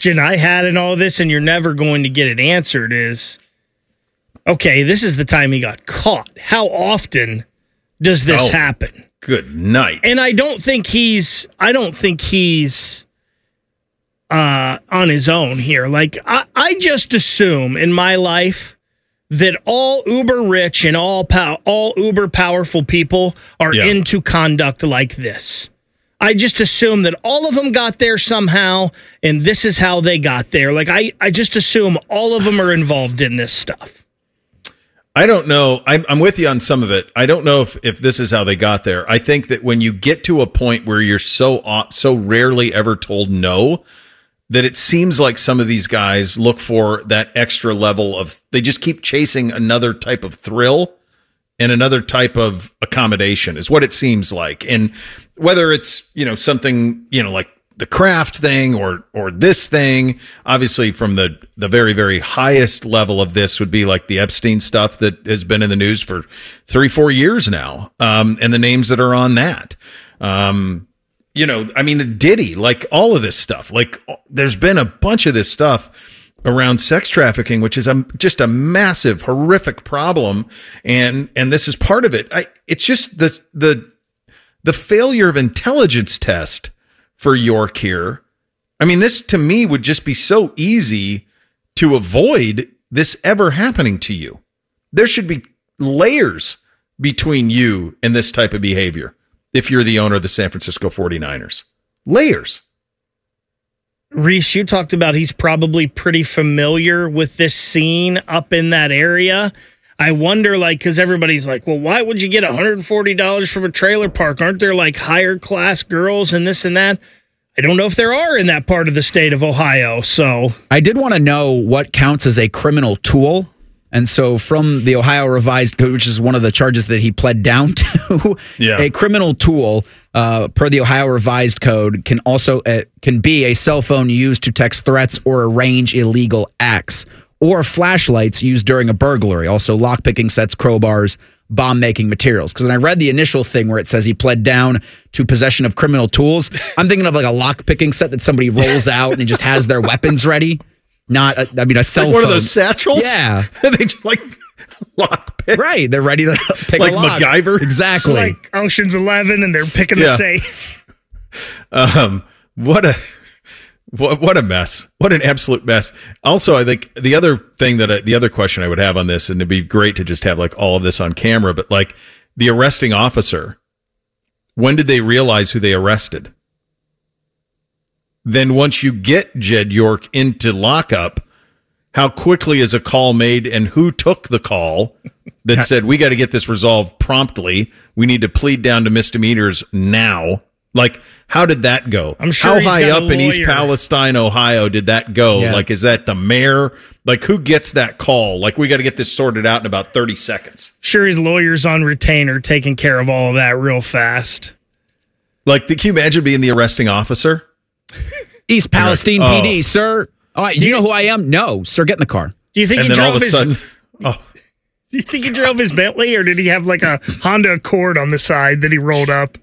question I had in all this, and you're never going to get it answered, is, okay, this is the time he got caught. How often does this happen? Good night. And I don't think he's on his own here. Like, I just assume in my life that all uber rich and all uber powerful people are into conduct like this. I just assume that all of them got there somehow, and this is how they got there. Like, I just assume all of them are involved in this stuff. I don't know. I'm with you on some of it. I don't know if this is how they got there. I think that when you get to a point where you're so rarely ever told no, that it seems like some of these guys look for that extra level of, they just keep chasing another type of thrill and another type of accommodation is what it seems like. And whether it's, something, like the craft thing or this thing, obviously from the very, very highest level of this would be like the Epstein stuff that has been in the news for 3-4 years now. And the names that are on that, Diddy, like all of this stuff, like there's been a bunch of this stuff around sex trafficking, which is just a massive, horrific problem. And this is part of it. It's just the failure of intelligence test for York here. I mean, this to me would just be so easy to avoid this ever happening to you. There should be layers between you and this type of behavior if you're the owner of the San Francisco 49ers. Layers. Reese, you talked about he's probably pretty familiar with this scene up in that area. I wonder, because everybody's like, well, why would you get $140 from a trailer park? Aren't there, higher class girls and this and that? I don't know if there are in that part of the state of Ohio, so. I did want to know what counts as a criminal tool. And so from the Ohio Revised Code, which is one of the charges that he pled down to, a criminal tool per the Ohio Revised Code can be a cell phone used to text threats or arrange illegal acts, or flashlights used during a burglary, also lockpicking sets, crowbars, bomb-making materials. Because when I read the initial thing where it says he pled down to possession of criminal tools, I'm thinking of like a lockpicking set that somebody rolls out and it just has their weapons ready. Not, a cell phone. One of those satchels? Yeah. They just lockpick. Right. They're ready to pick a lock. Like MacGyver? Exactly. It's like Ocean's 11 and they're picking the safe. What a mess. What an absolute mess. Also, I think the other thing the other question I would have on this, and it'd be great to just have all of this on camera, but the arresting officer, when did they realize who they arrested? Then once you get Jed York into lockup, how quickly is a call made and who took the call that said, we got to get this resolved promptly. We need to plead down to misdemeanors now. How did that go? I'm sure how high up in East Palestine, Ohio did that go? Yeah. Is that the mayor? Who gets that call? We got to get this sorted out in about 30 seconds. Sure, his lawyer's on retainer taking care of all of that real fast. Can you imagine being the arresting officer? East Palestine PD, sir. All right, you know who I am? No, sir, get in the car. Do you think and he then drove all of a sudden, Do you think he drove his Bentley, or did he have a Honda Accord on the side that he rolled up?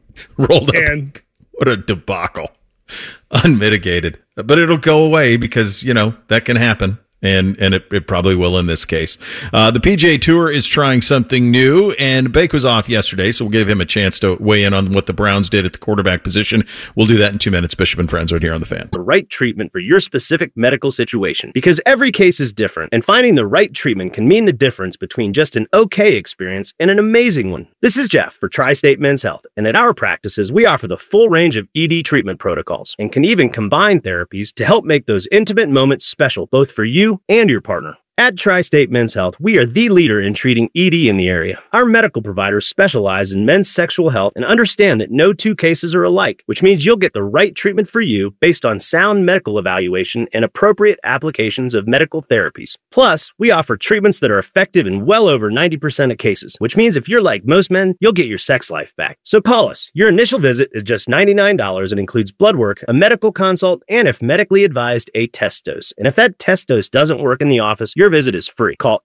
And what a debacle. Unmitigated. But it'll go away because, that can happen. And it probably will in this case. The PGA Tour is trying something new, and Bake was off yesterday, so we'll give him a chance to weigh in on what the Browns did at the quarterback position. We'll do that in 2 minutes. Bishop and Friends right here on The Fan. The right treatment for your specific medical situation, because every case is different, and finding the right treatment can mean the difference between just an okay experience and an amazing one. This is Jeff for Tri-State Men's Health, and at our practices, we offer the full range of ED treatment protocols and can even combine therapies to help make those intimate moments special, both for you and your partner. At Tri-State Men's Health, we are the leader in treating ED in the area. Our medical providers specialize in men's sexual health and understand that no two cases are alike, which means you'll get the right treatment for you based on sound medical evaluation and appropriate applications of medical therapies. Plus, we offer treatments that are effective in well over 90% of cases, which means if you're like most men, you'll get your sex life back. So call us. Your initial visit is just $99 and includes blood work, a medical consult, and if medically advised, a test dose. And if that test dose doesn't work in the office, your visit is free. Call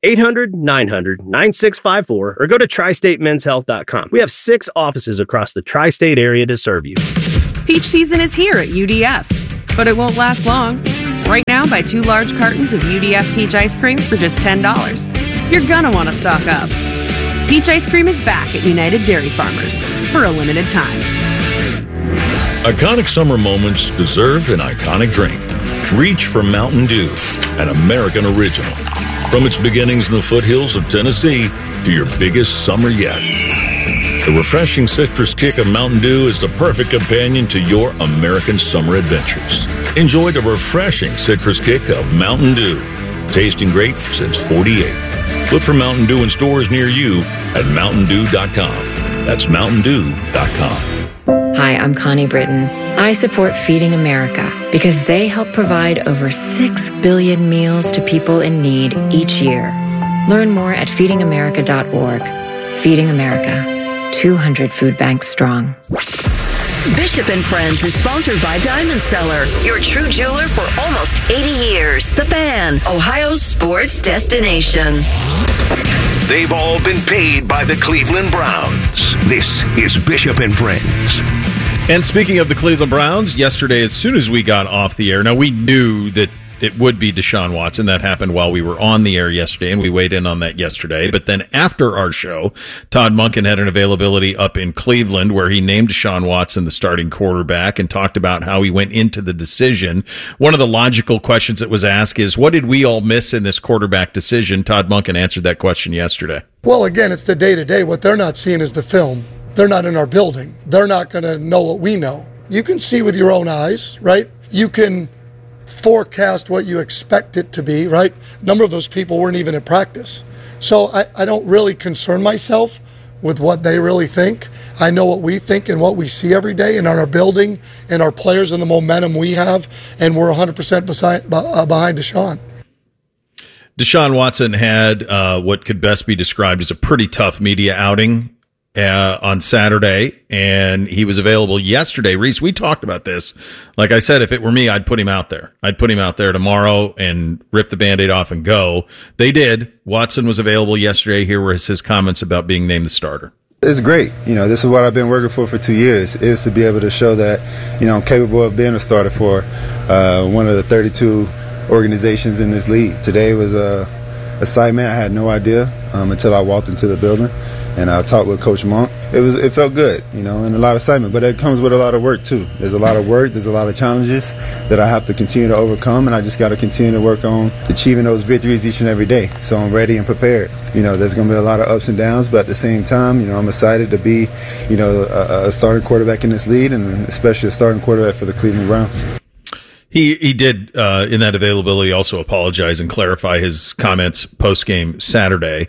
800-900-9654 or go to tristatemenshealth.com. We have 6 offices across the tri-state area to serve you. Peach season is here at UDF, but it won't last long. Right now, now buy 2 large cartons of UDF Peach Ice Cream for just $10. You're gonna want to stock up. Peach Ice Cream is back at United Dairy Farmers for a limited time. Iconic summer moments deserve an iconic drink. Reach for Mountain Dew, an American original. From its beginnings in the foothills of Tennessee to your biggest summer yet. The refreshing citrus kick of Mountain Dew is the perfect companion to your American summer adventures. Enjoy the refreshing citrus kick of Mountain Dew. Tasting great since '48. Look for Mountain Dew in stores near you at MountainDew.com. That's MountainDew.com. Hi, I'm Connie Britton. I support Feeding America because they help provide over 6 billion meals to people in need each year. Learn more at feedingamerica.org. Feeding America. 200 food banks strong. Bishop & Friends is sponsored by Diamond Seller, your true jeweler for almost 80 years. The Fan, Ohio's sports destination. They've all been paid by the Cleveland Browns. This is Bishop & Friends. And speaking of the Cleveland Browns, yesterday, as soon as we got off the air, now we knew that it would be Deshaun Watson. That happened while we were on the air yesterday, and we weighed in on that yesterday. But then after our show, Todd Monken had an availability up in Cleveland where he named Deshaun Watson the starting quarterback and talked about how he went into the decision. One of the logical questions that was asked is, what did we all miss in this quarterback decision? Todd Monken answered that question yesterday. Well, again, it's the day-to-day. What they're not seeing is the film. They're not in our building. They're not going to know what we know. You can see with your own eyes, right? You can forecast what you expect it to be, right? A number of those people weren't even at practice. So I don't really concern myself with what they really think. I know what we think and what we see every day and on our building and our players and the momentum we have, and we're 100% behind Deshaun. Deshaun Watson had what could best be described as a pretty tough media outing on Saturday, and he was available yesterday. Reese, we talked about this. Like I said, if it were me, I'd put him out there. I'd put him out there tomorrow and rip the Band-Aid off and go. They did. Watson was available yesterday. Here were his comments about being named the starter. It's great. This is what I've been working for 2 years, is to be able to show that, I'm capable of being a starter for one of the 32 organizations in this league. Today was a assignment. I had no idea until I walked into the building. And I talked with Coach Monk. It felt good, and a lot of excitement. But it comes with a lot of work, too. There's a lot of work. There's a lot of challenges that I have to continue to overcome, and I just got to continue to work on achieving those victories each and every day. So I'm ready and prepared. There's going to be a lot of ups and downs, but at the same time, I'm excited to be, a starting quarterback in this league, and especially a starting quarterback for the Cleveland Browns. He did, in that availability, also apologize and clarify his comments post-game Saturday.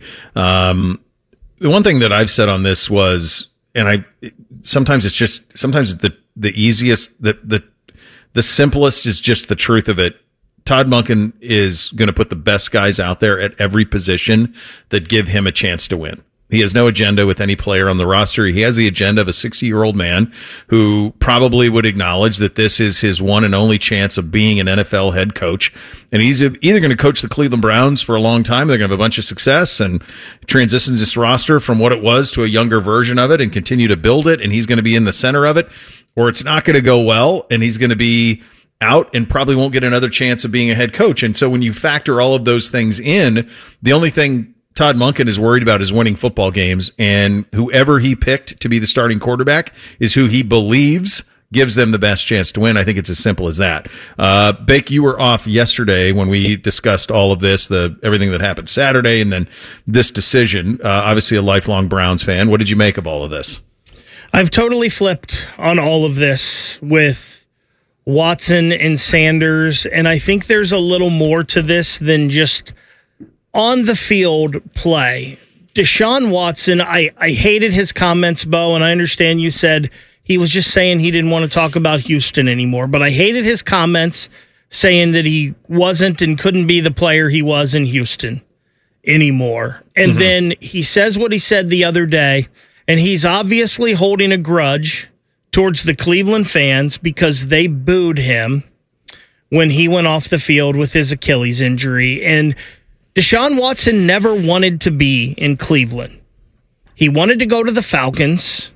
The one thing that I've said on this was, and sometimes it's the easiest, the simplest is just the truth of it. Todd Monken is going to put the best guys out there at every position that give him a chance to win. He has no agenda with any player on the roster. He has the agenda of a 60-year-old man who probably would acknowledge that this is his one and only chance of being an NFL head coach. And he's either going to coach the Cleveland Browns for a long time, they're going to have a bunch of success and transition this roster from what it was to a younger version of it and continue to build it, and he's going to be in the center of it, or it's not going to go well, and he's going to be out and probably won't get another chance of being a head coach. And so when you factor all of those things in, the only thing Todd Monken is worried about is winning football games, and whoever he picked to be the starting quarterback is who he believes gives them the best chance to win. I think it's as simple as that. Bake, you were off yesterday when we discussed all of this, everything that happened Saturday, and then this decision. Obviously a lifelong Browns fan. What did you make of all of this? I've totally flipped on all of this with Watson and Sanders, and I think there's a little more to this than just on the field play. Deshaun Watson, I hated his comments, Bo, and I understand you said he was just saying he didn't want to talk about Houston anymore, but I hated his comments saying that he wasn't and couldn't be the player he was in Houston anymore. And then he says what he said the other day, and he's obviously holding a grudge towards the Cleveland fans because they booed him when he went off the field with his Achilles injury. And Deshaun Watson never wanted to be in Cleveland. He wanted to go to the Falcons.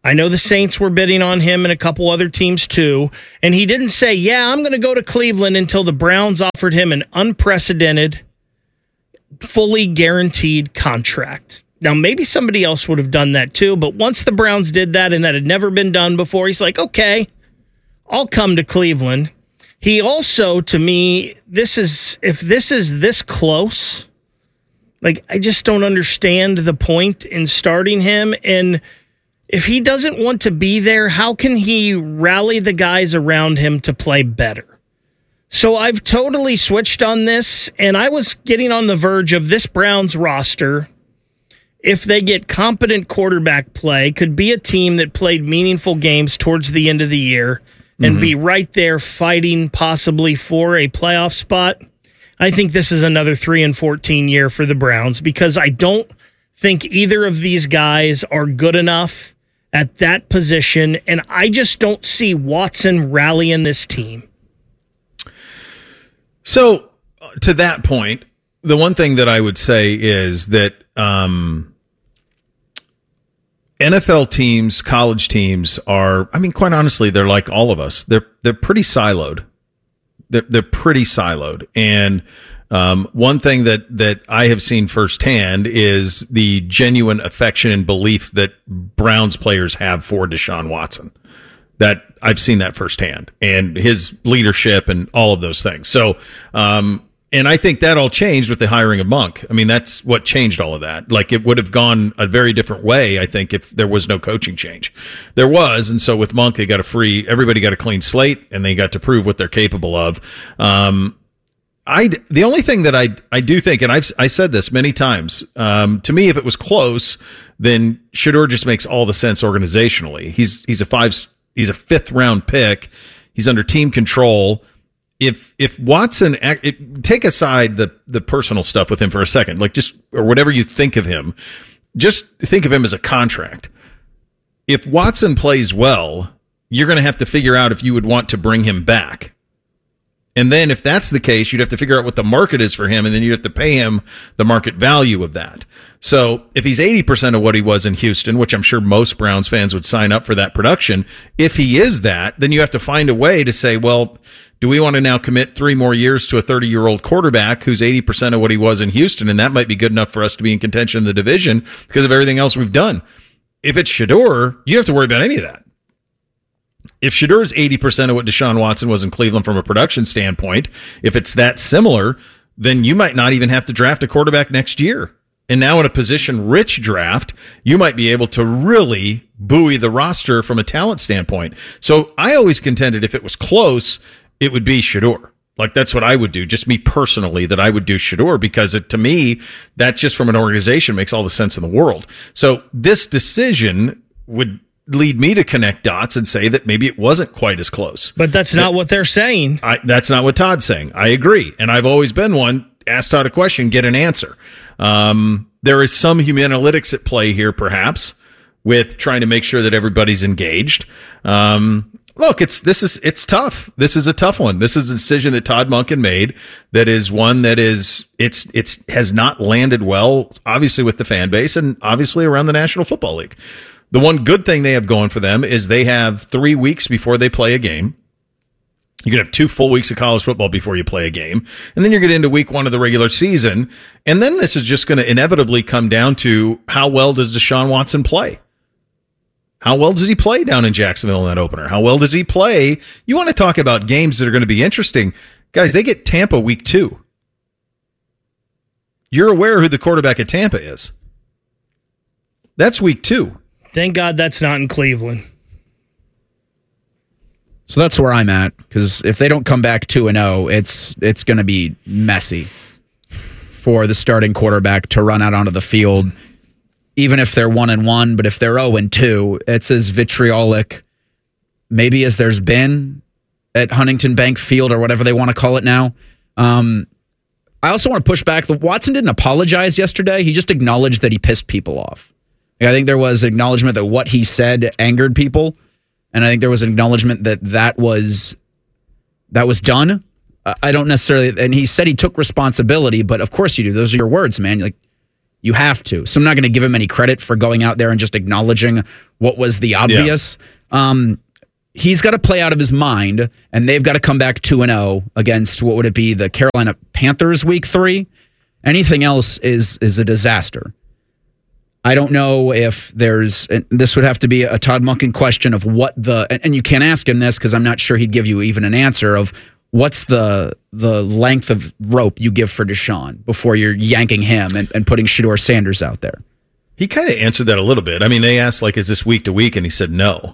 I know the Saints were bidding on him and a couple other teams too. And he didn't say, yeah, I'm going to go to Cleveland until the Browns offered him an unprecedented, fully guaranteed contract. Now, maybe somebody else would have done that too, but once the Browns did that and that had never been done before, he's like, okay, I'll come to Cleveland. He also, to me, if this is this close, like, I just don't understand the point in starting him. And if he doesn't want to be there, how can he rally the guys around him to play better? So I've totally switched on this, and I was getting on the verge of this Browns roster, if they get competent quarterback play, could be a team that played meaningful games towards the end of the year and be right there fighting possibly for a playoff spot. I think this is another 3-14 year for the Browns because I don't think either of these guys are good enough at that position, and I just don't see Watson rallying this team. So, to that point, the one thing that I would say is that NFL teams, college teams are, I mean, quite honestly, they're like all of us. They're pretty siloed. They're pretty siloed. And one thing that I have seen firsthand is the genuine affection and belief that Browns players have for Deshaun Watson. That I've seen that firsthand, and his leadership and all of those things. So, and I think that all changed with the hiring of Monk. I mean, that's what changed all of that. Like, it would have gone a very different way, I think, if there was no coaching change. There was, and so with Monk, everybody got a clean slate, and they got to prove what they're capable of. The only thing that I do think, and I said this many times, to me, if it was close, then Shedeur just makes all the sense organizationally. He's a fifth round pick. He's under team control. If Watson, take aside the personal stuff with him for a second, like or whatever you think of him, just think of him as a contract. If Watson plays well, you're going to have to figure out if you would want to bring him back. And then if that's the case, you'd have to figure out what the market is for him, and then you'd have to pay him the market value of that. So if he's 80% of what he was in Houston, which I'm sure most Browns fans would sign up for that production, if he is that, then you have to find a way to say, well, do we want to now commit 3 more years to a 30-year-old quarterback who's 80% of what he was in Houston, and that might be good enough for us to be in contention in the division because of everything else we've done? If it's Shedeur, you don't have to worry about any of that. If Shedeur's 80% of what Deshaun Watson was in Cleveland from a production standpoint, if it's that similar, then you might not even have to draft a quarterback next year. And now in a position-rich draft, you might be able to really buoy the roster from a talent standpoint. So I always contended if it was close, it would be Shedeur. Like, that's what I would do, just me personally, that I would do Shedeur, because to me, that just from an organization makes all the sense in the world. So this decision would lead me to connect dots and say that maybe it wasn't quite as close. But that's not what they're saying. That's not what Todd's saying. I agree. And I've always been one, ask Todd a question, get an answer. There is some human analytics at play here, perhaps, with trying to make sure that everybody's engaged. Look, it's tough. This is a tough one. This is a decision that Todd Monken made that is one that has not landed well, obviously with the fan base and obviously around the National Football League. The one good thing they have going for them is they have 3 weeks before they play a game. You're going to have 2 full weeks of college football before you play a game. And then you're getting into week 1 of the regular season. And then this is just going to inevitably come down to how well does Deshaun Watson play? How well does he play down in Jacksonville in that opener? How well does he play? You want to talk about games that are going to be interesting. Guys, they get Tampa week 2. You're aware who the quarterback at Tampa is. That's week 2. Thank God that's not in Cleveland. So that's where I'm at, because if they don't come back 2-0, it's going to be messy for the starting quarterback to run out onto the field, even if they're 1-1. But if they're 0-2, it's as vitriolic maybe as there's been at Huntington Bank Field or whatever they want to call it now. I also want to push back. Watson didn't apologize yesterday. He just acknowledged that he pissed people off. I think there was acknowledgement that what he said angered people. And I think there was an acknowledgement that was done. I don't necessarily, and he said he took responsibility, but of course you do. Those are your words, man. You have to. So I'm not going to give him any credit for going out there and just acknowledging what was the obvious. Yeah. He's got to play out of his mind, and they've got to come back 2-0 against, what would it be, the Carolina Panthers week 3? Anything else is a disaster. I don't know if this would have to be a Todd Monken question of what and you can't ask him this because I'm not sure he'd give you even an answer of what's the length of rope you give for Deshaun before you're yanking him and putting Shedeur Sanders out there. He kind of answered that a little bit. I mean, they asked, is this week to week? And he said no.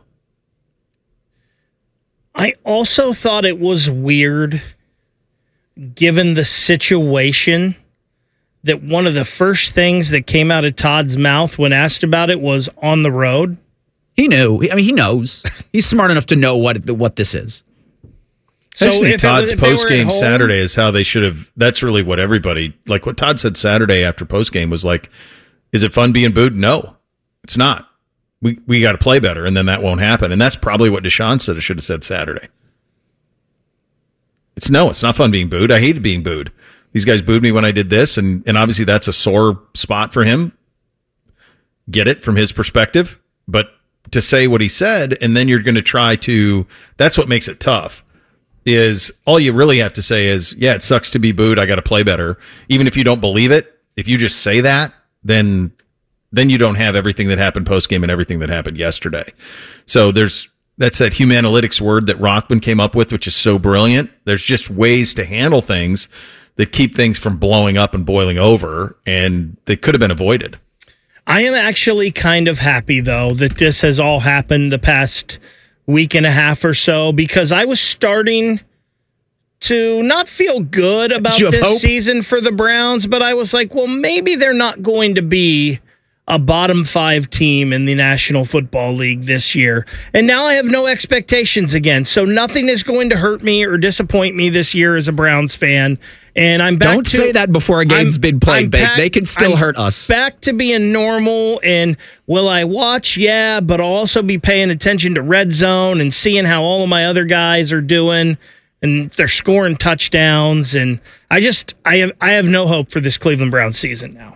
I also thought it was weird, given the situation, that one of the first things that came out of Todd's mouth when asked about it was on the road. He knew. I mean, he knows. He's smart enough to know what this is. So I think Todd's post-game Saturday is how they should have. That's really what everybody, what Todd said Saturday after post-game was is it fun being booed? No, it's not. We got to play better, and then that won't happen. And that's probably what Deshaun said. I should have said Saturday. It's not fun being booed. I hated being booed. These guys booed me when I did this, and obviously that's a sore spot for him. Get it from his perspective. But to say what he said, and then you're going to try to, that's what makes it tough, is all you really have to say is, yeah, it sucks to be booed. I got to play better. Even if you don't believe it, if you just say that, then you don't have everything that happened post-game and everything that happened yesterday. So that's that Humanalytics word that Rothman came up with, which is so brilliant. There's just ways to handle things that keep things from blowing up and boiling over, and they could have been avoided. I am actually kind of happy, though, that this has all happened the past week and a half or so, because I was starting to not feel good about this season for the Browns, but I was like, well, maybe they're not going to be a bottom 5 team in the National Football League this year. And now I have no expectations again. So nothing is going to hurt me or disappoint me this year as a Browns fan. And I'm back Don't say that before a game's been played, babe. They can still hurt us. Back to being normal. And will I watch? Yeah, but I'll also be paying attention to Red Zone and seeing how all of my other guys are doing. And they're scoring touchdowns. And I have no hope for this Cleveland Browns season now.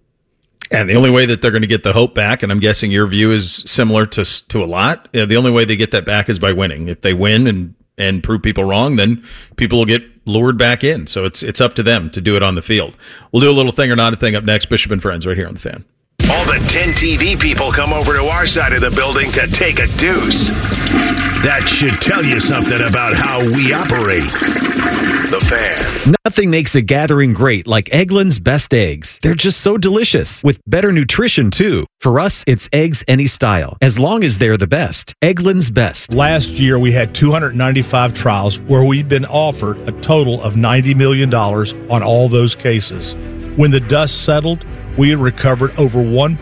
And the only way that they're going to get the hope back, and I'm guessing your view is similar to a lot, the only way they get that back is by winning. If they win and prove people wrong, then people will get lured back in. So it's up to them to do it on the field. We'll do a little thing or not a thing up next. Bishop and Friends right here on The Fan. All the 10 TV people come over to our side of the building to take a deuce. That should tell you something about how we operate. The Fan. Nothing makes a gathering great like Eggland's Best Eggs. They're just so delicious, with better nutrition, too. For us, it's eggs any style, as long as they're the best. Eggland's Best. Last year, we had 295 trials where we'd been offered a total of $90 million on all those cases. When the dust settled, we had recovered over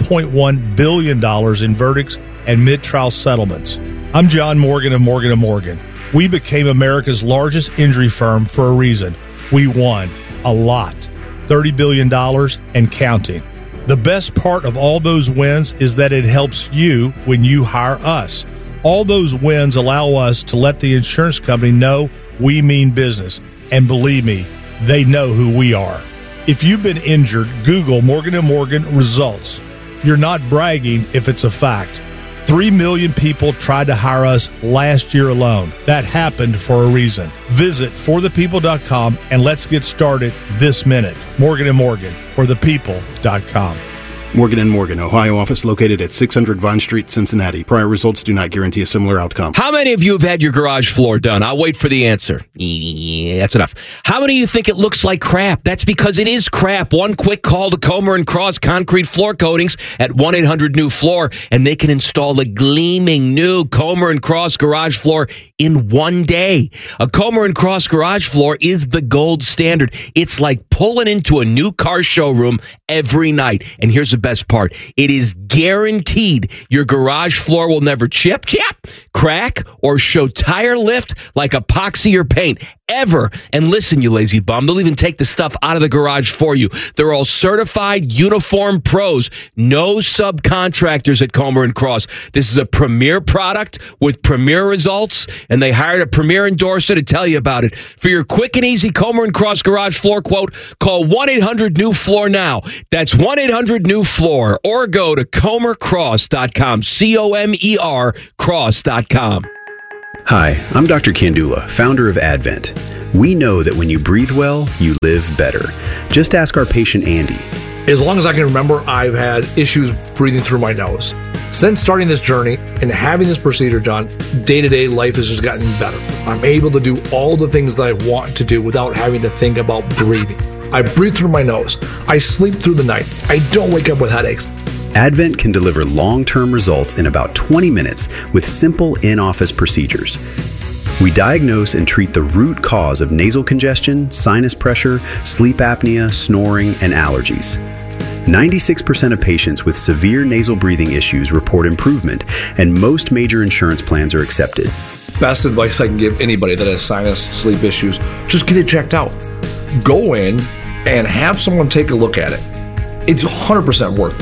$1.1 billion in verdicts and mid-trial settlements. I'm John Morgan of Morgan & Morgan. We became America's largest injury firm for a reason. We won a lot, $30 billion and counting. The best part of all those wins is that it helps you when you hire us. All those wins allow us to let the insurance company know we mean business. And believe me, they know who we are. If you've been injured, Google Morgan & Morgan results. You're not bragging if it's a fact. 3 million people tried to hire us last year alone. That happened for a reason. Visit forthepeople.com and let's get started this minute. Morgan & Morgan, forthepeople.com. Morgan & Morgan, Ohio office located at 600 Vine Street, Cincinnati. Prior results do not guarantee a similar outcome. How many of you have had your garage floor done? I'll wait for the answer. Yeah, that's enough. How many of you think it looks like crap? That's because it is crap. One quick call to Comer & Cross Concrete Floor Coatings at 1-800-NEW-FLOOR, and they can install a gleaming new Comer & Cross garage floor in one day. A Comer & Cross garage floor is the gold standard. It's like pulling into a new car showroom every night. And here's a best part. It is guaranteed your garage floor will never chip, crack, or show tire lift like epoxy or paint. Ever. And listen, you lazy bum, they'll even take the stuff out of the garage for you. They're all certified uniform pros. No subcontractors at Comer & Cross. This is a premier product with premier results, and they hired a premier endorser to tell you about it. For your quick and easy Comer & Cross garage floor quote, call 1-800-NEW-FLOOR now. That's 1-800-NEW-FLOOR, or go to comercross.com, COMER cross.com. Hi, I'm Dr. Kandula, founder of Advent. We know that when you breathe well, you live better. Just ask our patient Andy. As long as I can remember, I've had issues breathing through my nose. Since starting this journey and having this procedure done, day-to-day life has just gotten better. I'm able to do all the things that I want to do without having to think about breathing. I breathe through my nose. I sleep through the night. I don't wake up with headaches. Advent can deliver long-term results in about 20 minutes with simple in-office procedures. We diagnose and treat the root cause of nasal congestion, sinus pressure, sleep apnea, snoring, and allergies. 96% of patients with severe nasal breathing issues report improvement, and most major insurance plans are accepted. Best advice I can give anybody that has sinus, sleep issues, just get it checked out. Go in and have someone take a look at it. It's 100% worth it.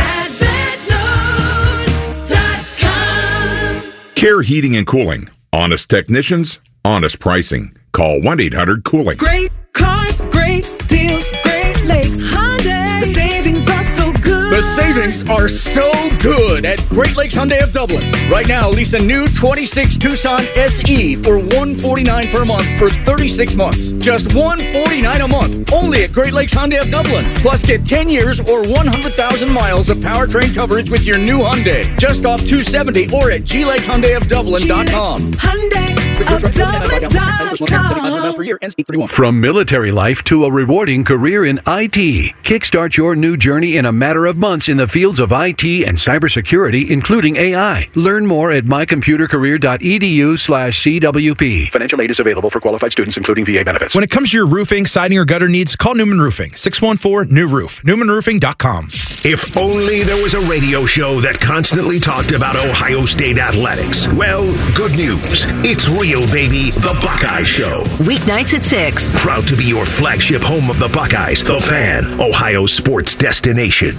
Care Heating and Cooling. Honest technicians, honest pricing. Call 1-800-COOLING. Great cars, great deals, Great Lakes Hyundai. The savings are so good. The savings are so good at Great Lakes Hyundai of Dublin. Right now, lease a new 26 Tucson SE for $149 per month for 36 months. Just $149 a month. Only at Great Lakes Hyundai of Dublin. Plus, get 10 years or 100,000 miles of powertrain coverage with your new Hyundai. Just off 270 or at GLakesHyundaiofDublin.com. From military life to a rewarding career in IT, kickstart your new journey in a matter of months in the fields of IT and cybersecurity, including AI. Learn more at mycomputercareer.edu/CWP. Financial aid is available for qualified students, including VA benefits. When it comes to your roofing, siding, or gutter needs, call Newman Roofing. 614-NEW-ROOF. NewmanRoofing.com. If only there was a radio show that constantly talked about Ohio State athletics. Well, good news. It's real, baby. The Buckeye Show. Weeknights at 6. Proud to be your flagship home of the Buckeyes, The Fan, Ohio's sports destination.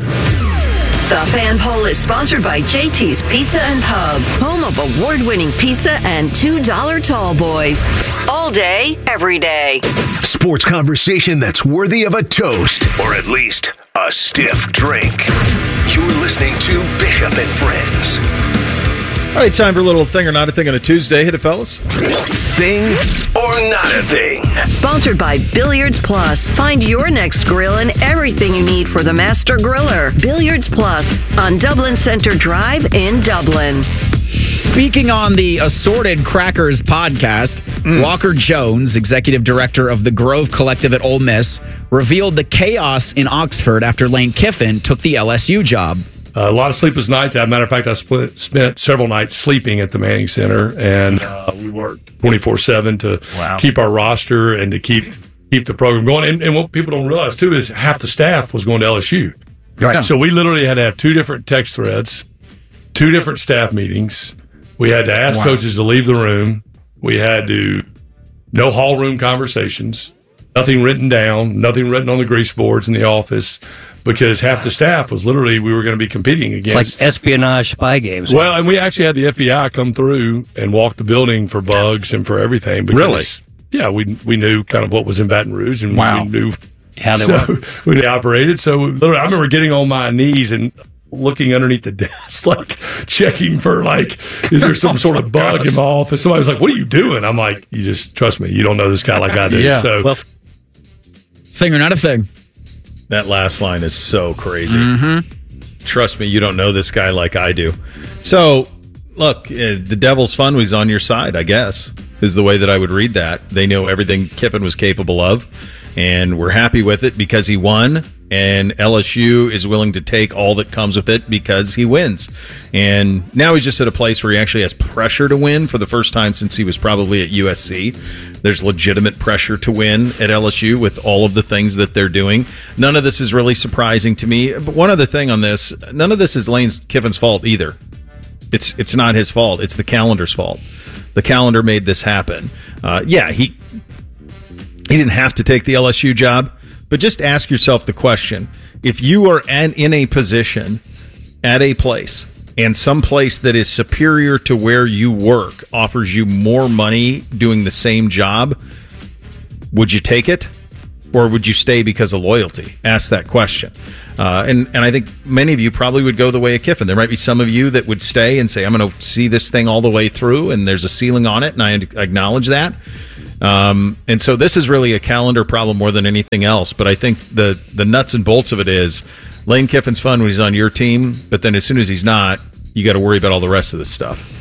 The Fan Poll is sponsored by JT's Pizza and Pub, home of award-winning pizza and $2 tall boys. All day, every day. Sports conversation that's worthy of a toast, or at least a stiff drink. You're listening to Bishop and Friends. All right, time for a little thing or not a thing on a Tuesday. Hit it, fellas. Thing or not a thing. Sponsored by Billiards Plus. Find your next grill and everything you need for the master griller. Billiards Plus on Dublin Center Drive in Dublin. Speaking on the Assorted Crackers podcast, Walker Jones, executive director of the Grove Collective at Ole Miss, revealed the chaos in Oxford after Lane Kiffin took the LSU job. A lot of sleepless nights. As a matter of fact, I spent several nights sleeping at the Manning Center, and we worked 24/7 to keep our roster and to keep the program going. And what people don't realize, too, is half the staff was going to LSU. Right. So we literally had to have 2 different text threads, 2 different staff meetings. We had to ask coaches to leave the room. We had to no hall room conversations, nothing written down, nothing written on the grease boards in the office. Because half the staff was literally, we were going to be competing against. It's like espionage spy games. Well, and we actually had the FBI come through and walk the building for bugs and for everything. Because, really? Yeah, we knew kind of what was in Baton Rouge, and we knew how they we operated. So literally, I remember getting on my knees and looking underneath the desk, like checking for is there some sort of bug in my office? Somebody was like, "What are you doing?" I'm like, "You just trust me. You don't know this guy like I do." Yeah. So, thing or not a thing. That last line is so crazy. Mm-hmm. Trust me, you don't know this guy like I do. So, look, the devil's fun was on your side, I guess. is the way that I would read that. They know everything Kiffin was capable of, and we're happy with it because he won, and LSU is willing to take all that comes with it because he wins. And now he's just at a place where he actually has pressure to win for the first time since he was probably at USC. There's legitimate pressure to win at LSU with all of the things that they're doing. None of this is really surprising to me. But one other thing on this, none of this is Lane Kiffin's fault either. It's not his fault. It's the calendar's fault. The calendar made this happen. He didn't have to take the LSU job, but just ask yourself the question. If you are in a position at a place and some place that is superior to where you work offers you more money doing the same job, would you take it? Or would you stay because of loyalty? Ask that question. And I think many of you probably would go the way of Kiffin. There might be some of you that would stay and say, I'm going to see this thing all the way through, and there's a ceiling on it, and I acknowledge that. And so this is really a calendar problem more than anything else. But I think the nuts and bolts of it is Lane Kiffin's fun when he's on your team, but then as soon as he's not, you got to worry about all the rest of this stuff.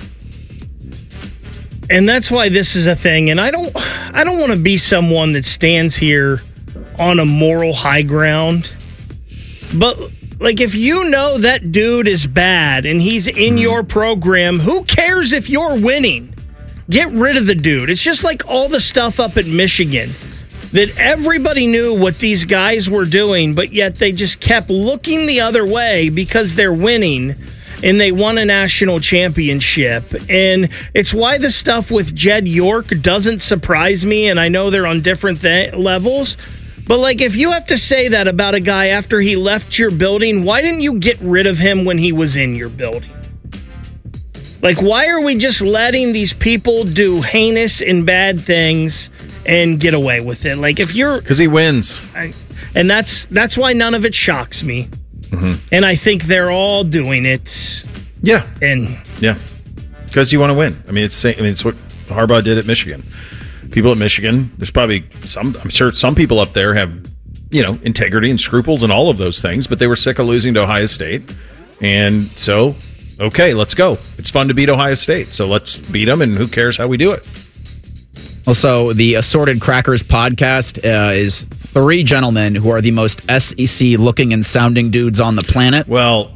And that's why this is a thing. And I don't want to be someone that stands here on a moral high ground. But like, if you know that dude is bad and he's in your program, who cares if you're winning? Get rid of the dude. It's just like all the stuff up at Michigan that everybody knew what these guys were doing, but yet they just kept looking the other way because they're winning and they won a national championship. And it's why the stuff with Jed York doesn't surprise me, and I know they're on different levels. But, like, if you have to say that about a guy after he left your building, why didn't you get rid of him when he was in your building? Like, why are we just letting these people do heinous and bad things and get away with it? Like, if you're... Because he wins. And that's why none of it shocks me. Mm-hmm. And I think they're all doing it. Yeah. And... Yeah. Because you want to win. I mean, it's what Harbaugh did at Michigan. People at Michigan, there's probably I'm sure some people up there have, integrity and scruples and all of those things, but they were sick of losing to Ohio State. And so, okay, let's go. It's fun to beat Ohio State. So let's beat them, and who cares how we do it? Also, the Assorted Crackers podcast is three gentlemen who are the most SEC looking and sounding dudes on the planet. Well,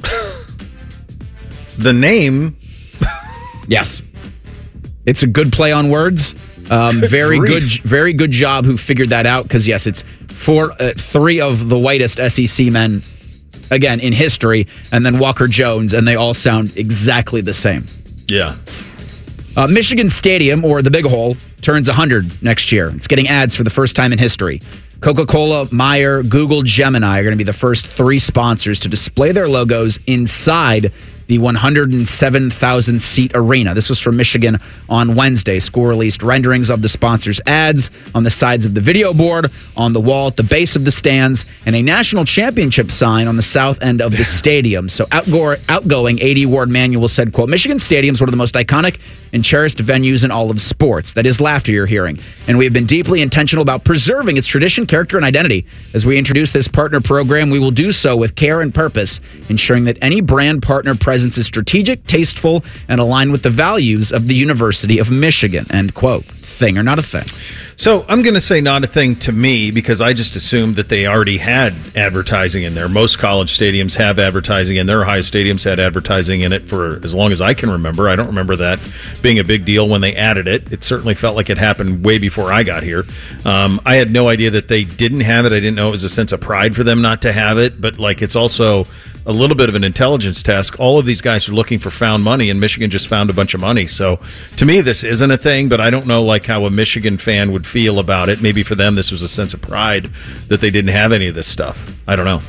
the name. Yes. It's a good play on words. Very good job who figured that out, because yes, it's three of the whitest SEC men again in history, and then Walker Jones, and they all sound exactly the same. Yeah. Michigan Stadium, or the Big Hole, turns 100 next year. It's getting ads for the first time in history. Coca-Cola, Meijer, Google, Gemini are going to be the first three sponsors to display their logos inside the 107,000-seat arena. This was from Michigan on Wednesday. School released renderings of the sponsors' ads on the sides of the video board, on the wall at the base of the stands, and a national championship sign on the south end of the stadium. So outgoing AD Ward Manuel said, quote, Michigan Stadium is one of the most iconic and cherished venues in all of sports. That is laughter you're hearing. And we have been deeply intentional about preserving its tradition, character, and identity. As we introduce this partner program, we will do so with care and purpose, ensuring that any brand partner presence is strategic, tasteful, and aligned with the values of the University of Michigan, end quote. Thing or not a thing? So I'm going to say not a thing to me, because I just assumed that they already had advertising in there. Most college stadiums have advertising in there. Ohio stadiums had advertising in it for as long as I can remember. I don't remember that being a big deal when they added it. It certainly felt like it happened way before I got here. I had no idea that they didn't have it. I didn't know it was a sense of pride for them not to have it, but like, it's also a little bit of an intelligence test. All of these guys are looking for found money, and Michigan just found a bunch of money. So to me, this isn't a thing, but I don't know like how a Michigan fan would feel about it. Maybe for them, this was a sense of pride that they didn't have any of this stuff. I don't know.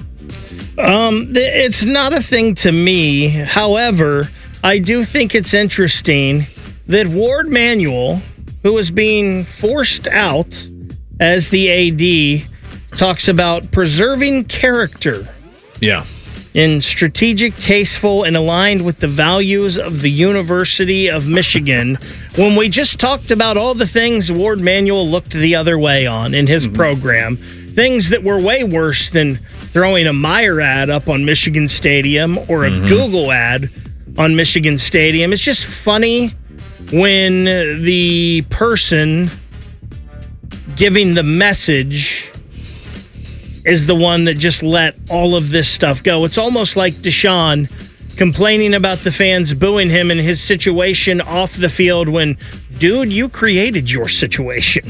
It's not a thing to me. However, I do think it's interesting that Ward Manuel, who is being forced out as the AD, talks about preserving character. Yeah. In strategic, tasteful, and aligned with the values of the University of Michigan, when we just talked about all the things Ward Manuel looked the other way on in his program, things that were way worse than throwing a Meijer ad up on Michigan Stadium or a Google ad on Michigan Stadium. It's just funny when the person giving the message is the one that just let all of this stuff go. It's almost like Deshaun complaining about the fans booing him in his situation off the field when, dude, you created your situation.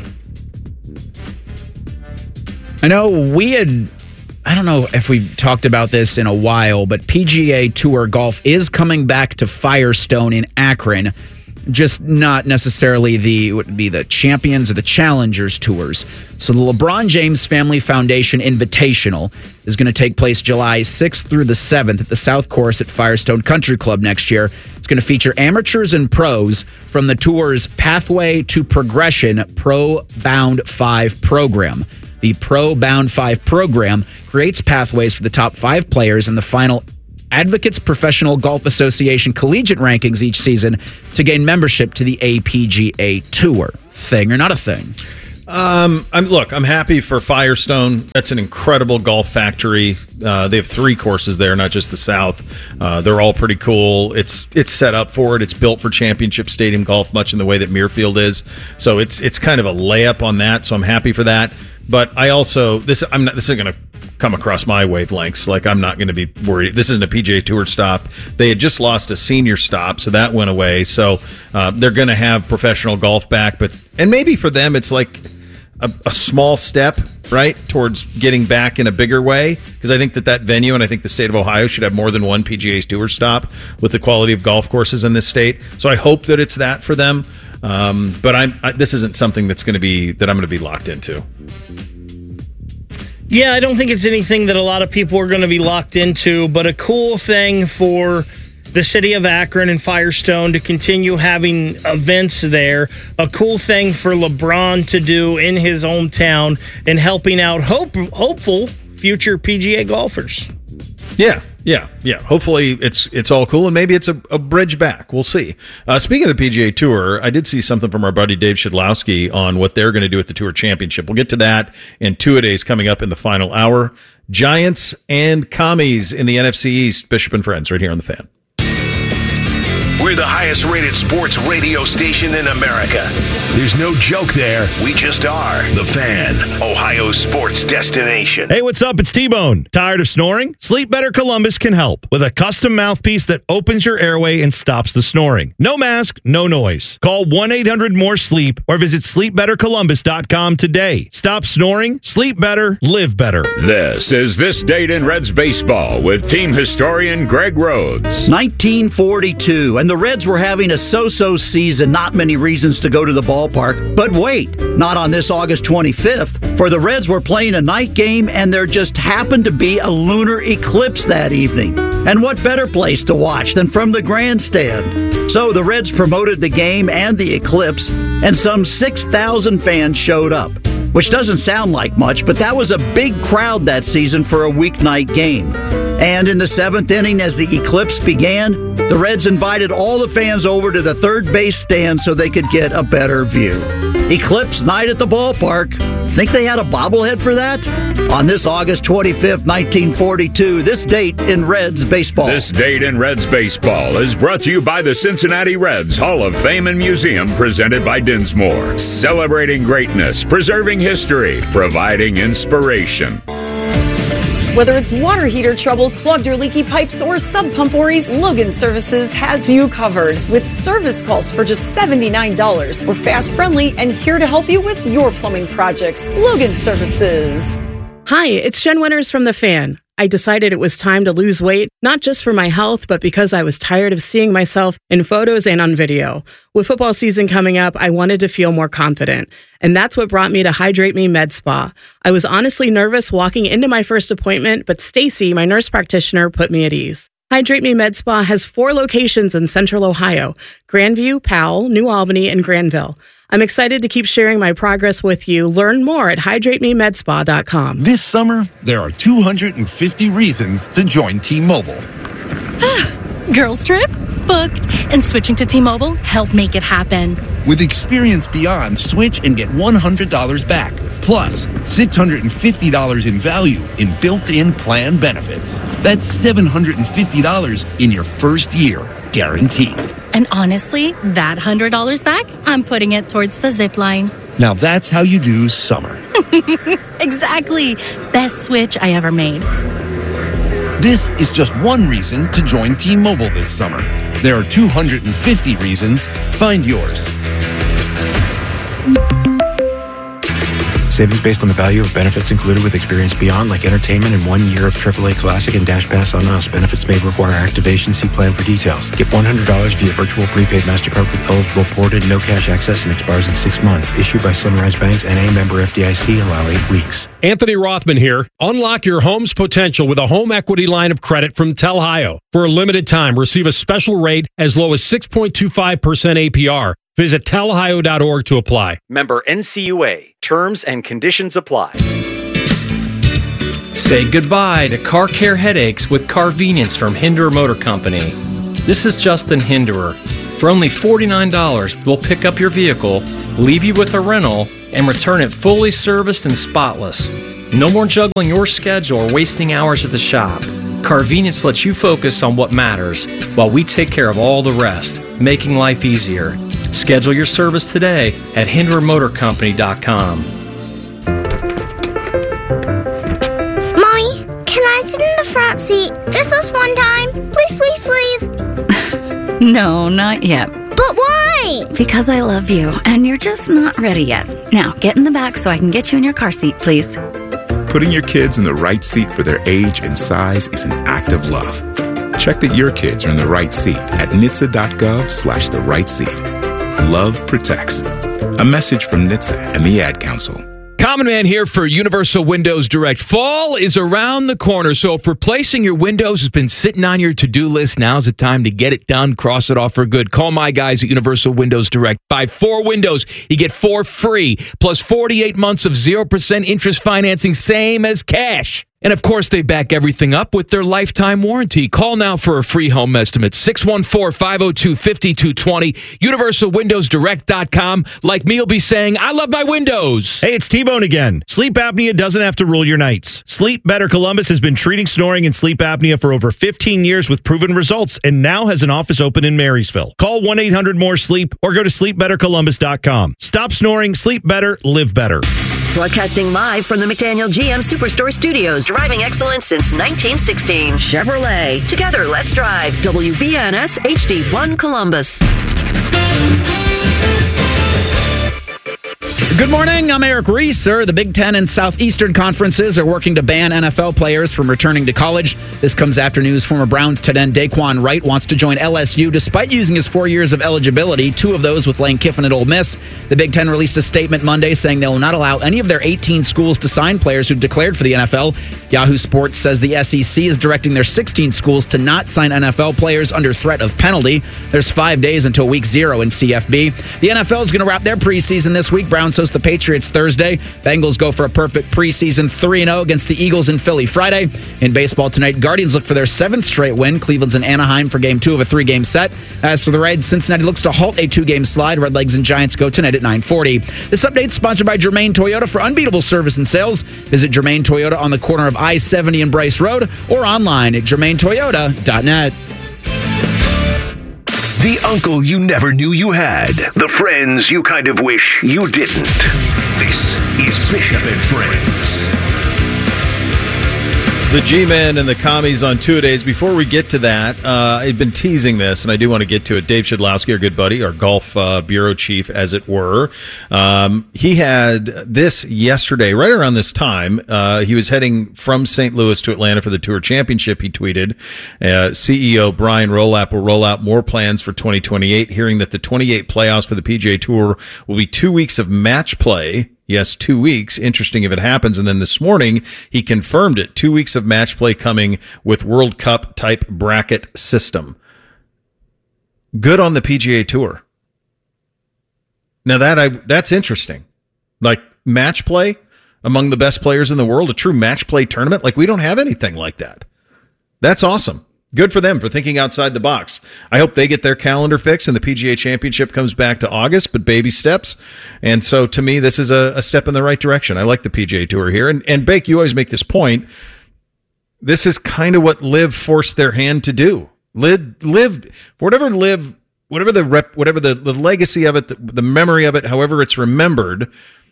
I know I don't know if we've talked about this in a while, but PGA Tour golf is coming back to Firestone in Akron. Just not necessarily the Champions or the Challengers tours. So the LeBron James Family Foundation Invitational is going to take place July 6th through the 7th at the South Course at Firestone Country Club next year. It's going to feature amateurs and pros from the tour's Pathway to Progression Pro Bound 5 program. The Pro Bound 5 program creates pathways for the top 5 players in the final Advocates Professional Golf Association collegiate rankings each season to gain membership to the APGA Tour. Thing or not a thing? I'm happy for Firestone. That's an incredible golf factory. They have 3 courses there, not just the South. They're all pretty cool. It's set up for it. It's built for championship stadium golf, much in the way that Muirfield is. So it's kind of a layup on that. So I'm happy for that. But I also this isn't going to come across my wavelengths. Like, I'm not going to be worried. This isn't a PGA Tour stop. They had just lost a senior stop, so that went away. So they're going to have professional golf back, and maybe for them it's like a small step, right, towards getting back in a bigger way. Because I think that venue, and I think the state of Ohio should have more than one PGA Tour stop with the quality of golf courses in this state. So I hope that it's that for them. But this isn't something that I'm going to be locked into. Yeah, I don't think it's anything that a lot of people are going to be locked into, but a cool thing for the city of Akron and Firestone to continue having events there. A cool thing for LeBron to do in his hometown and helping out hopeful future PGA golfers. Yeah. Hopefully it's all cool, and maybe it's a bridge back. We'll see. Speaking of the PGA Tour, I did see something from our buddy Dave Shedlowski on what they're going to do at the Tour Championship. We'll get to that in 2-a-days coming up in the final hour. Giants and Commies in the NFC East. Bishop and Friends right here on The Fan. We're the highest rated sports radio station in America. There's no joke there. We just are. The Fan, Ohio's sports destination. Hey, what's up? It's T-Bone. Tired of snoring? Sleep Better Columbus can help with a custom mouthpiece that opens your airway and stops the snoring. No mask, no noise. Call 1-800-MORE-SLEEP or visit sleepbettercolumbus.com today. Stop snoring, sleep better, live better. This is This Date in Reds Baseball with team historian Greg Rhodes. 1942, and the Reds were having a so-so season. Not many reasons to go to the ballpark. But wait, not on this August 25th, for the Reds were playing a night game, and there just happened to be a lunar eclipse that evening. And what better place to watch than from the grandstand? So the Reds promoted the game and the eclipse, and some 6,000 fans showed up. Which doesn't sound like much, but that was a big crowd that season for a weeknight game. And in the 7th inning, as the eclipse began, the Reds invited all the fans over to the third base stand so they could get a better view. Eclipse night at the ballpark. Think they had a bobblehead for that? On this August 25th, 1942, this date in Reds baseball. This Date in Reds Baseball is brought to you by the Cincinnati Reds Hall of Fame and Museum, presented by Dinsmore. Celebrating greatness, preserving history, providing inspiration. Whether it's water heater trouble, clogged or leaky pipes, or sub pump worries, Logan Services has you covered. With service calls for just $79. We're fast, friendly, and here to help you with your plumbing projects. Logan Services. Hi, it's Jen Winters from The Fan. I decided it was time to lose weight, not just for my health, but because I was tired of seeing myself in photos and on video. With football season coming up, I wanted to feel more confident. And that's what brought me to Hydrate Me Med Spa. I was honestly nervous walking into my first appointment, but Stacy, my nurse practitioner, put me at ease. Hydrate Me Med Spa has 4 locations in Central Ohio: Grandview, Powell, New Albany, and Granville. I'm excited to keep sharing my progress with you. Learn more at hydratememedspa.com. This summer, there are 250 reasons to join T-Mobile. Girls trip? Booked. And switching to T-Mobile helped make it happen. With Experience Beyond, switch and get $100 back. Plus, $650 in value in built-in plan benefits. That's $750 in your first year, guaranteed. And honestly, that $100 back, I'm putting it towards the zip line. Now that's how you do summer. Exactly. Best switch I ever made. This is just one reason to join T-Mobile this summer. There are 250 reasons. Find yours. Savings based on the value of benefits included with Experience Beyond, like entertainment and 1 year of AAA Classic and Dash Pass on us. Benefits may require activation. See plan for details. Get $100 via virtual prepaid MasterCard with eligible ported, no cash access, and expires in 6 months. Issued by Sunrise Banks, N.A. member FDIC. Allow 8 weeks. Anthony Rothman here. Unlock your home's potential with a home equity line of credit from Telhio. For a limited time, receive a special rate as low as 6.25% APR. Visit telhio.org to apply. Member NCUA. Terms and conditions apply. Say goodbye to car care headaches with Carvenience from Hinderer Motor Company. This is Justin Hinderer. For only $49, we'll pick up your vehicle, leave you with a rental, and return it fully serviced and spotless. No more juggling your schedule or wasting hours at the shop. Carvenience lets you focus on what matters while we take care of all the rest, making life easier. Schedule your service today at HindererMotorCompany.com. Mommy, can I sit in the front seat just this one time? Please, please, please. No, not yet. But why? Because I love you, and you're just not ready yet. Now, get in the back so I can get you in your car seat, please. Putting your kids in the right seat for their age and size is an act of love. Check that your kids are in the right seat at NHTSA.gov/the right seat. Love protects. A message from NHTSA and the Ad Council. Common Man here for Universal Windows Direct. Fall is around the corner, so if replacing your windows has been sitting on your to-do list, now's the time to get it done, cross it off for good. Call my guys at Universal Windows Direct. Buy 4 windows, you get 4 free, plus 48 months of 0% interest financing, same as cash. And of course, they back everything up with their lifetime warranty. Call now for a free home estimate. 614-502-5220. UniversalWindowsDirect.com. Like me, you'll be saying, I love my windows. Hey, it's T-Bone again. Sleep apnea doesn't have to rule your nights. Sleep Better Columbus has been treating snoring and sleep apnea for over 15 years with proven results and now has an office open in Marysville. Call 1-800-MORE-SLEEP or go to SleepBetterColumbus.com. Stop snoring, sleep better, live better. Broadcasting live from the McDaniel GM Superstore Studios, driving excellence since 1916. Chevrolet. Together, let's drive. WBNS HD1 Columbus. Good morning. I'm Eric Reeser. The Big Ten and Southeastern conferences are working to ban NFL players from returning to college. This comes after news former Browns tight end Daquan Wright wants to join LSU despite using his 4 years of eligibility, 2 of those with Lane Kiffin at Ole Miss. The Big Ten released a statement Monday saying they will not allow any of their 18 schools to sign players who declared for the NFL. Yahoo Sports says the SEC is directing their 16 schools to not sign NFL players under threat of penalty. There's 5 days until week 0 in CFB. The NFL is going to wrap their preseason this week. Browns host the Patriots Thursday. Bengals go for a perfect preseason 3-0 against the Eagles in Philly Friday. In baseball tonight, Guardians look for their 7th straight win. Cleveland's in Anaheim for game 2 of a 3-game set. As for the Reds, Cincinnati looks to halt a 2-game slide. Redlegs and Giants go tonight at 9:40. This update is sponsored by Germain Toyota. For unbeatable service and sales, visit Germain Toyota on the corner of I-70 and Bryce Road or online at germaintoyota.net. The uncle you never knew you had. The friends you kind of wish you didn't. This is Bishop and Friends. The G-Men and the commies on two-a-days. Before we get to that, I've been teasing this, and I do want to get to it. Dave Shedlowski, our good buddy, our golf bureau chief, as it were, he had this yesterday, right around this time. He was heading from St. Louis to Atlanta for the Tour Championship. He tweeted, CEO Brian Rolapp will roll out more plans for 2028, hearing that the 28 playoffs for the PGA Tour will be 2 weeks of match play. Yes, 2 weeks. Interesting if it happens. And then this morning, he confirmed it. 2 weeks of match play coming with World Cup type bracket system. Good on the PGA Tour. Now that's interesting. Like match play among the best players in the world, a true match play tournament. Like we don't have anything like that. That's awesome. Good for them for thinking outside the box. I hope they get their calendar fixed and the PGA Championship comes back to August, but baby steps. And so to me, this is a step in the right direction. I like the PGA Tour here. And Bake, you always make this point. This is kind of what LIV forced their hand to do. LIV, whatever LIV whatever the legacy of it, the memory of it, however it's remembered,